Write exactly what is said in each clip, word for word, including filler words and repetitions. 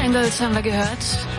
Bangles haben wir gehört.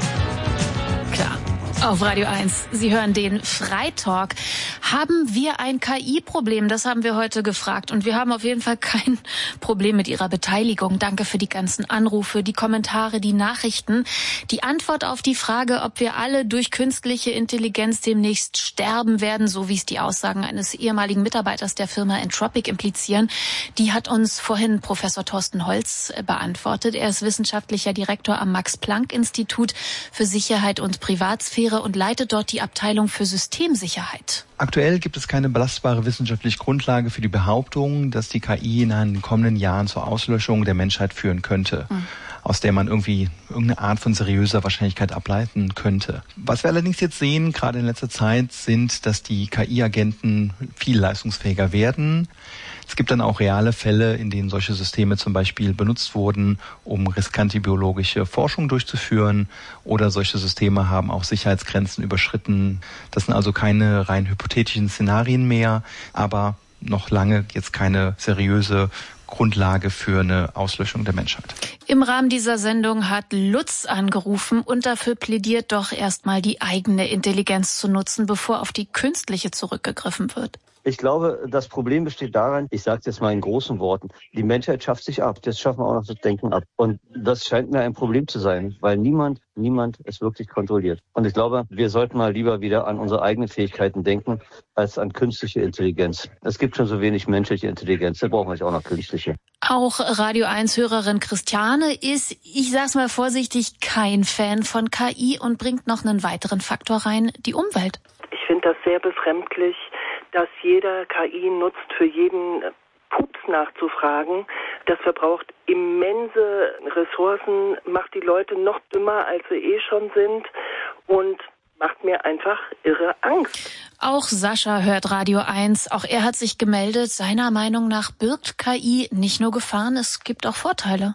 Klar, auf Radio eins. Sie hören den Freitalk. Haben wir ein K I-Problem? Das haben wir heute gefragt. Und wir haben auf jeden Fall kein Problem mit Ihrer Beteiligung. Danke für die ganzen Anrufe, die Kommentare, die Nachrichten. Die Antwort auf die Frage, ob wir alle durch künstliche Intelligenz demnächst sterben werden, so wie es die Aussagen eines ehemaligen Mitarbeiters der Firma Entropic implizieren, die hat uns vorhin Professor Thorsten Holz beantwortet. Er ist wissenschaftlicher Direktor am Max-Planck-Institut für Sicherheit und Privatsphäre und leitet dort die Abteilung für Systemsicherheit. Aktuell gibt es keine belastbare wissenschaftliche Grundlage für die Behauptung, dass die K I in den kommenden Jahren zur Auslöschung der Menschheit führen könnte, mhm. aus der man irgendwie irgendeine Art von seriöser Wahrscheinlichkeit ableiten könnte. Was wir allerdings jetzt sehen, gerade in letzter Zeit, sind, dass die K I-Agenten viel leistungsfähiger werden. Es gibt dann auch reale Fälle, in denen solche Systeme zum Beispiel benutzt wurden, um riskante biologische Forschung durchzuführen, oder solche Systeme haben auch Sicherheitsgrenzen überschritten. Das sind also keine rein hypothetischen Szenarien mehr, aber noch lange jetzt keine seriöse Grundlage für eine Auslöschung der Menschheit. Im Rahmen dieser Sendung hat Lutz angerufen und dafür plädiert, doch erstmal die eigene Intelligenz zu nutzen, bevor auf die künstliche zurückgegriffen wird. Ich glaube, das Problem besteht daran, ich sage es jetzt mal in großen Worten, die Menschheit schafft sich ab. Jetzt schaffen wir auch noch das Denken ab. Und das scheint mir ein Problem zu sein, weil niemand, niemand es wirklich kontrolliert. Und ich glaube, wir sollten mal lieber wieder an unsere eigenen Fähigkeiten denken, als an künstliche Intelligenz. Es gibt schon so wenig menschliche Intelligenz, da brauchen wir nicht auch noch künstliche. Auch Radio eins-Hörerin Christiane ist, ich sag's mal vorsichtig, kein Fan von K I und bringt noch einen weiteren Faktor rein, die Umwelt. Ich finde das sehr befremdlich, dass jeder K I nutzt, für jeden Pups nachzufragen. Das verbraucht immense Ressourcen, macht die Leute noch dümmer, als sie eh schon sind und macht mir einfach irre Angst. Auch Sascha hört Radio eins. Auch er hat sich gemeldet. Seiner Meinung nach birgt K I nicht nur Gefahren, es gibt auch Vorteile.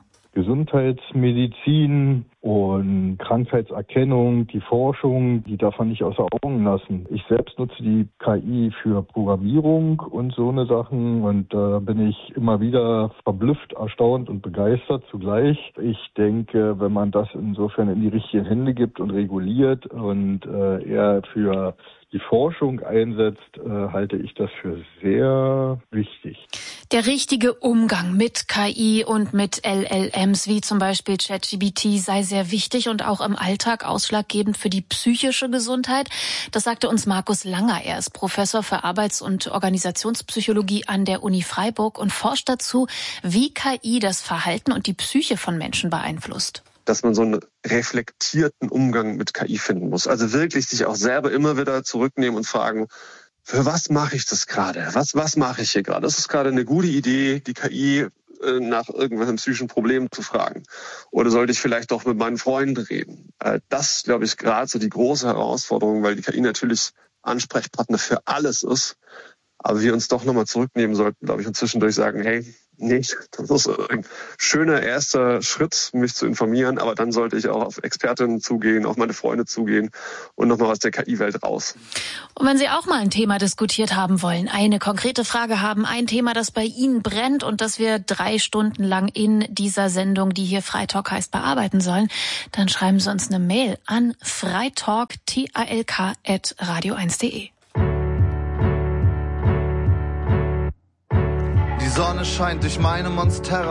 Gesundheitsmedizin und Krankheitserkennung, die Forschung, die darf man nicht außer Augen lassen. Ich selbst nutze die K I für Programmierung und so eine Sachen und da äh, bin ich immer wieder verblüfft, erstaunt und begeistert zugleich. Ich denke, wenn man das insofern in die richtigen Hände gibt und reguliert und äh, eher für die Forschung einsetzt, äh, halte ich das für sehr wichtig. Der richtige Umgang mit K I und mit L L Ms wie zum Beispiel ChatGPT sei sehr wichtig und auch im Alltag ausschlaggebend für die psychische Gesundheit. Das sagte uns Markus Langer. Er ist Professor für Arbeits- und Organisationspsychologie an der Uni Freiburg und forscht dazu, wie K I das Verhalten und die Psyche von Menschen beeinflusst. Dass man so einen reflektierten Umgang mit K I finden muss. Also wirklich sich auch selber immer wieder zurücknehmen und fragen, für was mache ich das gerade? Was, was mache ich hier gerade? Ist es gerade eine gute Idee, die K I äh, nach irgendwelchen psychischen Problemen zu fragen? Oder sollte ich vielleicht doch mit meinen Freunden reden? Äh, das, glaube ich, gerade so die große Herausforderung, weil die K I natürlich Ansprechpartner für alles ist. Aber wir uns doch nochmal zurücknehmen sollten, glaube ich, und zwischendurch sagen, hey, nee, das ist ein schöner erster Schritt, mich zu informieren, aber dann sollte ich auch auf Expertinnen zugehen, auf meine Freunde zugehen und nochmal aus der K I-Welt raus. Und wenn Sie auch mal ein Thema diskutiert haben wollen, eine konkrete Frage haben, ein Thema, das bei Ihnen brennt und das wir drei Stunden lang in dieser Sendung, die hier Freitalk heißt, bearbeiten sollen, dann schreiben Sie uns eine Mail an freitalk, T A L K, at radio eins punkt de. Die Sonne scheint durch meine Monstera.